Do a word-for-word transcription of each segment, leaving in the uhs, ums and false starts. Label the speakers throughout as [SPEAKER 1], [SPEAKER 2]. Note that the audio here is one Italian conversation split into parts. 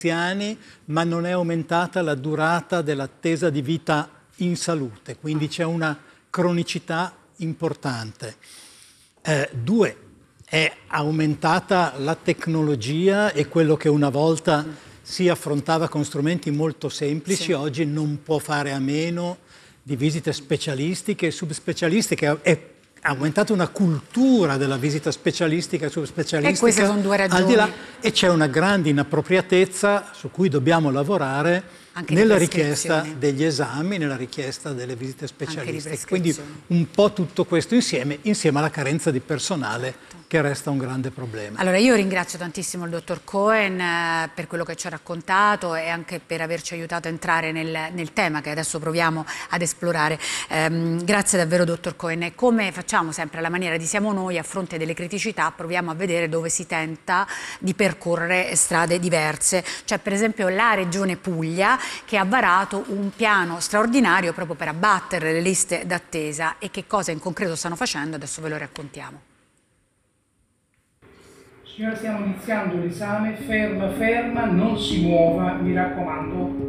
[SPEAKER 1] anziani, ma non è aumentata la durata dell'attesa di vita in salute, quindi c'è una cronicità importante. Eh, due, è aumentata la tecnologia e quello che una volta si affrontava con strumenti molto semplici, sì. Oggi non può fare a meno di visite specialistiche e subspecialistiche. È aumentata una cultura della visita specialistica e subspecialistica.
[SPEAKER 2] E queste sono due ragioni.
[SPEAKER 1] Al di là, e c'è una grande inappropriatezza su cui dobbiamo lavorare
[SPEAKER 2] anche
[SPEAKER 1] nella richiesta degli esami, nella richiesta delle visite specialistiche. Quindi un po' tutto questo insieme, insieme alla carenza di personale che resta un grande problema.
[SPEAKER 2] Allora io ringrazio tantissimo il dottor Cohen eh, per quello che ci ha raccontato e anche per averci aiutato a entrare nel, nel tema che adesso proviamo ad esplorare. Ehm, grazie davvero dottor Cohen. E come facciamo sempre alla maniera di Siamo Noi, a fronte delle criticità proviamo a vedere dove si tenta di percorrere strade diverse. C'è per esempio la Regione Puglia che ha varato un piano straordinario proprio per abbattere le liste d'attesa, e che cosa in concreto stanno facendo adesso ve lo raccontiamo.
[SPEAKER 3] Signora, stiamo iniziando l'esame, ferma, ferma, non si muova, mi raccomando.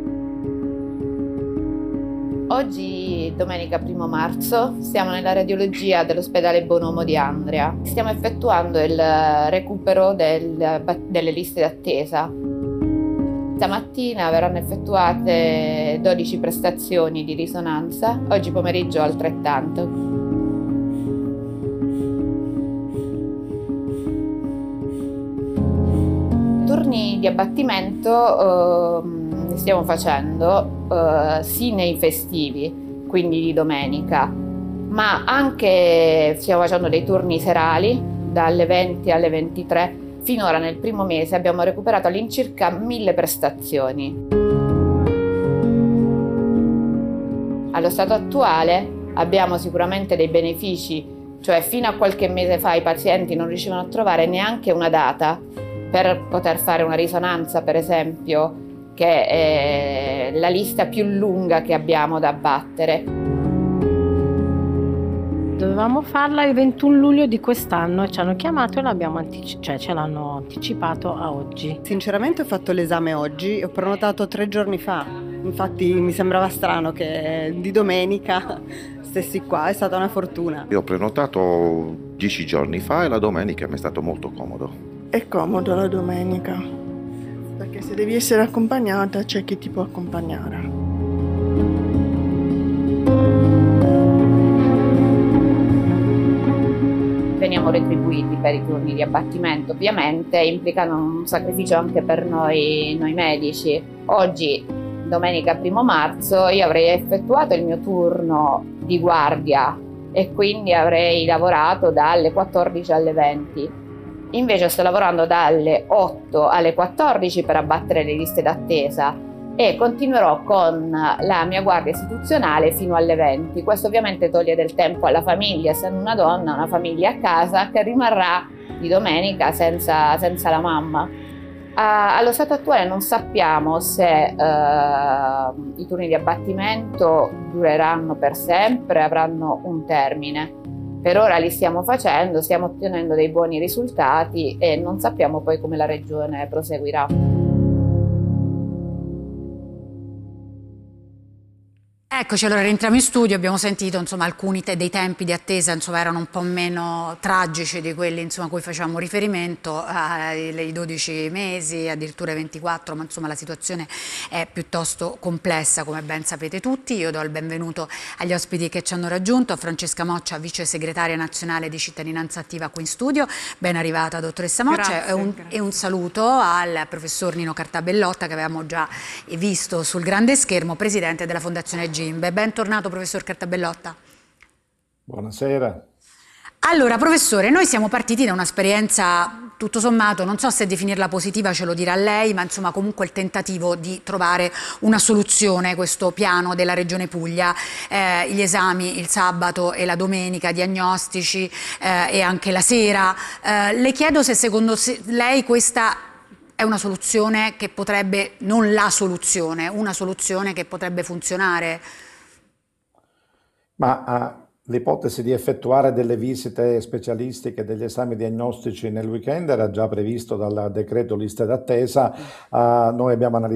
[SPEAKER 4] Oggi, domenica primo marzo, siamo nella radiologia dell'ospedale Bonomo di Andria. Stiamo effettuando il recupero del, delle liste d'attesa. Stamattina verranno effettuate dodici prestazioni di risonanza, oggi pomeriggio altrettanto. Turni di abbattimento eh, ne stiamo facendo eh, sì nei festivi, quindi di domenica, ma anche stiamo facendo dei turni serali dalle venti alle ventitré. Finora nel primo mese abbiamo recuperato all'incirca mille prestazioni. Allo stato attuale abbiamo sicuramente dei benefici, cioè fino a qualche mese fa i pazienti non riuscivano a trovare neanche una data per poter fare una risonanza, per esempio, che è la lista più lunga che abbiamo da abbattere.
[SPEAKER 5] Dovevamo farla il ventuno luglio di quest'anno e ci hanno chiamato e l'abbiamo antici- cioè ce l'hanno anticipato a oggi.
[SPEAKER 6] Sinceramente ho fatto l'esame oggi, ho prenotato tre giorni fa, infatti mi sembrava strano che di domenica stessi qua, è stata una fortuna.
[SPEAKER 7] Io ho prenotato dieci giorni fa e la domenica mi è stato molto comodo.
[SPEAKER 8] È comodo la domenica, perché se devi essere accompagnata c'è chi ti può accompagnare.
[SPEAKER 4] Veniamo retribuiti per i turni di abbattimento, ovviamente implicano un sacrificio anche per noi, noi medici. Oggi, domenica primo marzo, io avrei effettuato il mio turno di guardia e quindi avrei lavorato dalle quattordici alle venti. Invece sto lavorando dalle otto alle quattordici per abbattere le liste d'attesa e continuerò con la mia guardia istituzionale fino alle venti. Questo ovviamente toglie del tempo alla famiglia, essendo una donna, una famiglia a casa che rimarrà di domenica senza, senza la mamma. Uh, allo stato attuale non sappiamo se uh, i turni di abbattimento dureranno per sempre, avranno un termine. Per ora li stiamo facendo, stiamo ottenendo dei buoni risultati e non sappiamo poi come la Regione proseguirà.
[SPEAKER 2] Eccoci, allora rientriamo in studio, abbiamo sentito insomma alcuni te dei tempi di attesa insomma erano un po' meno tragici di quelli insomma a cui facciamo riferimento, ai dodici mesi, addirittura ventiquattro, ma insomma la situazione è piuttosto complessa come ben sapete tutti. Io do il benvenuto agli ospiti che ci hanno raggiunto, a Francesca Moccia, vice segretaria nazionale di Cittadinanza Attiva qui in studio, ben arrivata dottoressa Moccia. Grazie, e, un, e un saluto al professor Nino Cartabellotta che avevamo già visto sul grande schermo, presidente della Fondazione G. Bentornato professor Cartabellotta.
[SPEAKER 9] Buonasera.
[SPEAKER 2] Allora professore, noi siamo partiti da un'esperienza tutto sommato, non so se definirla positiva, ce lo dirà lei, ma insomma comunque il tentativo di trovare una soluzione, questo piano della Regione Puglia, eh, gli esami il sabato e la domenica, diagnostici eh, e anche la sera. Eh, le chiedo se secondo lei questa è una soluzione che potrebbe, non la soluzione, una soluzione che potrebbe funzionare?
[SPEAKER 9] Ma l'ipotesi di effettuare delle visite specialistiche, degli esami diagnostici nel weekend era già previsto dal decreto liste d'attesa. Uh, noi abbiamo analizzato